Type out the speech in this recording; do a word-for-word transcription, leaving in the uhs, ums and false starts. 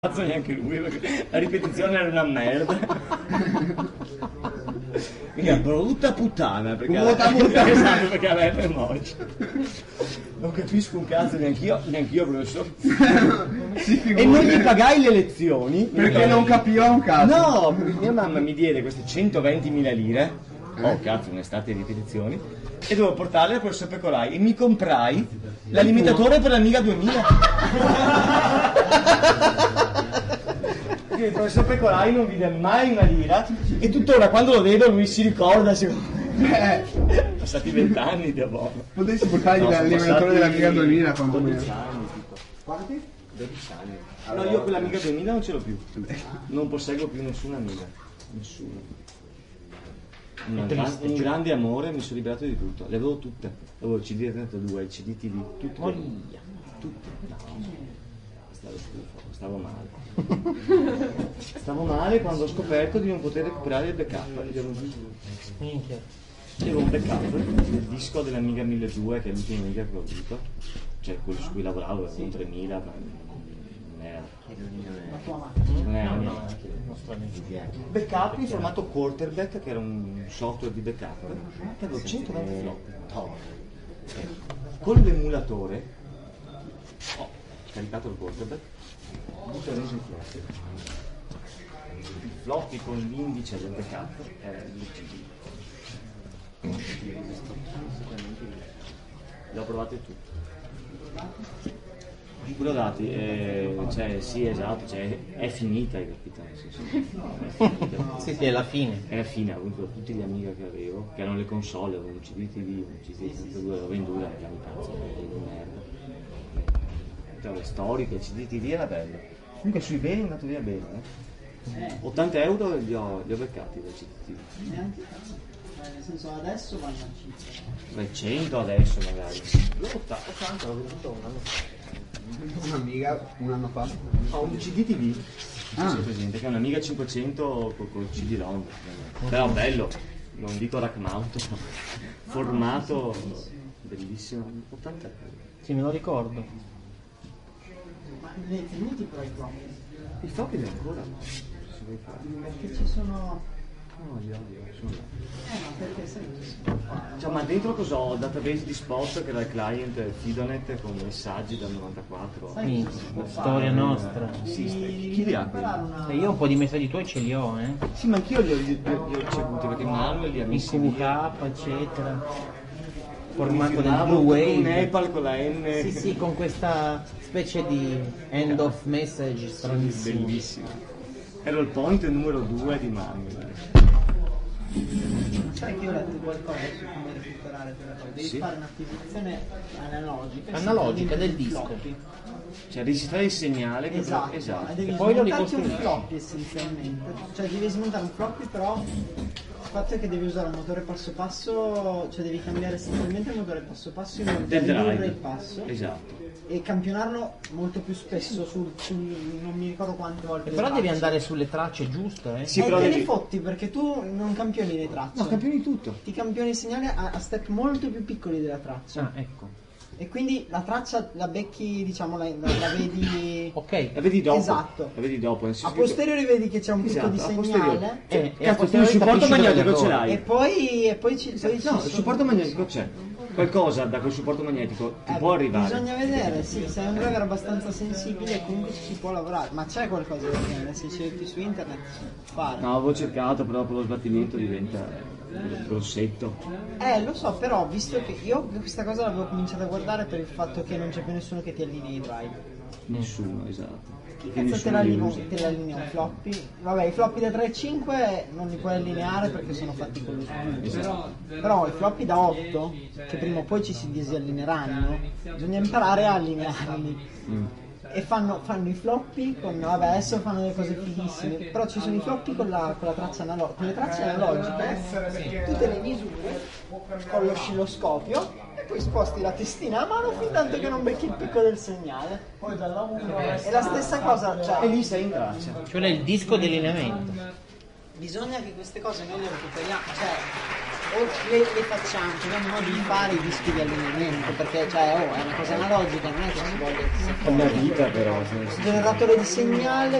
Cazzo neanche lui, perché la ripetizione era una merda. Mica brutta puttana, perché Brutta alla- puttana. esatto, perché alla F emoji. Non capisco un cazzo neanch'io, neanch'io professor. Si E figuri. non gli pagai le lezioni. Perché non capiva un cazzo. No, mia mamma mi diede queste centoventimila lire. Oh cazzo, un'estate di ripetizioni. E dovevo portarle al professor Pecorai. E mi comprai l'alimentatore per l'Amiga duemila. Perché il professor Pecorai non vide mai una lira. E tuttora quando lo vedo lui si ricorda. Si... Eh, Passati vent'anni di buono. potessi portargli No, sono l'alimentatore passati dell'Amiga duemila quanto dodici meno. anni tipo. Quanti? dodici anni. No, io quell'Amiga duemila non ce l'ho più. Non posseggo più nessuna Amiga. Nessuno. Un, gran- un grande amore, mi sono liberato di tutto. Le avevo tutte. Avevo il C D trentadue, il C D T V, tutte. Tutte. No. Stavo stufo, stavo male. Stavo male quando ho scoperto di non poter recuperare il backup. Minchia. Avevo un backup del disco dell'Amiga milleduecento, che è l'ultima Amiga che ho avuto. Cioè quello su cui lavoravo, avevo un tremila, ma non era. Non era una macchina. Backup in formato quarterback, che era un software di backup, che avevo centoventi flop. Con l'emulatore ho scaricato il quarterback, tutto reso in floppy. Il floppy con l'indice del backup era il C D. Le ho provate tutte. Quello dati, eh, cioè sì esatto, cioè, è finita, hai capito? Nel senso, Sì, sì, è la fine. era fine, ho avuto tutti gli Amiga che avevo, che erano le console, avevo un C D T V, un C D trentadue, l'ho venduta, perché mi cazzo, di merda. Cioè, le storiche, il C D T V era bello. Comunque sui beni è andato via bene, eh. ottanta euro li ho, li ho beccati dal C D T V. Neanche tanto. Eh, nel senso adesso vanno a cifre. Beh, cento adesso magari. L'ho ottanta, l'ho venduto un anno fa. Un'Amiga un anno fa. Ho un C D T V, Ah. ah. presente, che è un'Amiga cinquecento col, col C D ROM. Però bello, non dico rack mount, formato bellissimo, ottanta euro. Sì, me lo ricordo. Ma li hai tenuti però i floppy? I floppy li ho ancora, no? Se vuoi fare. Perché ci sono. No, li ho, li ho, sono là. Eh ma perché sai che si può fare? Cioè, ma dentro cosa ho? Database di spot che era il client Fidonet con messaggi dal novantaquattro. Sai Minchia, che si può storia fare? nostra. Sì, Devi chi li ha recuperare quelli? una- E io un po' di messaggi tuoi ce li ho, eh. Sì, ma anch'io li ho, li, li ho ricevuti perché Manuel li ha In messi Q via. K, eccetera. Formato del Firmavo Blue con un Wave. Nepal con la N. Sì, sì, con questa specie di end of message stranissimo. Bellissimo. Ero il point numero due di Manuel. Ma sai che io ho letto qualcosa su come recuperare quella cosa? Devi Sì. fare un'acquisizione analogica. Analogica del essenzialmente di disco. floppy. Cioè registrare il segnale che Esatto, esatto. e devi E poi lo smontarti un ricostruisci. floppy essenzialmente, cioè devi smontare un floppy però il fatto è che devi usare un motore passo passo, cioè devi cambiare semplicemente il motore passo passo in modo da Del ridurre drive. il passo Esatto. e campionarlo molto più spesso sul, sul- non mi ricordo quante volte. Però le devi tracce. andare sulle tracce giuste, eh. Sì, e però te devi- li fotti perché tu non campioni le tracce. No, campioni tutto. Ti campioni il segnale a, a step molto più piccoli della traccia. Ah, ecco. E quindi la traccia la becchi, diciamo, la, la- la vedi. Ok. La vedi dopo. Esatto. La vedi dopo. nel A senso che- posteriori vedi che c'è un picco Esatto, di a segnale. posteriori. Eh, e a Cazzo, tu il posteriori supporto capisci dove magnetico ce errore. l'hai. E poi, e poi ci poi ci No, il sono- supporto magnetico c'è. Qualcosa da quel supporto magnetico ti eh, può arrivare. Bisogna vedere, sì, se è un driver abbastanza sensibile comunque ci si può lavorare, ma c'è qualcosa del genere, se cerchi su internet si può fare. No, avevo cercato, però per lo sbattimento diventa grossetto. Eh, lo so, però visto che io questa cosa l'avevo cominciato a guardare per il fatto che non c'è più nessuno che ti allinei i drive. Nessuno, esatto. Chi Che cazzo te nessuno li l'allinea, usa. te l'allinea un floppy? Vabbè, i floppy da tre e cinque non li puoi allineare perché sono fatti con lo spunto. Esatto. Però i floppy da otto, che prima o poi ci si disallineeranno, bisogna imparare a allinearli. Mm. E fanno, fanno i floppy con. Vabbè, adesso fanno delle cose fighissime. Però ci sono i floppy con la, con la traccia analogica. Con le tracce analogiche tu te le misuri con l'oscilloscopio e poi sposti la testina a mano fin tanto che non becchi il picco del segnale. Poi dalla uno. E la stessa cosa, E cioè. lì sei in traccia. Cioè è il disco di allineamento. bisogna che queste cose noi le recuperiamo, cioè o le, le facciamo, troviamo modo di fare i dischi di allineamento, perché cioè oh, è una cosa analogica, non è che si voglia È una vita però. se non si- generatore di segnale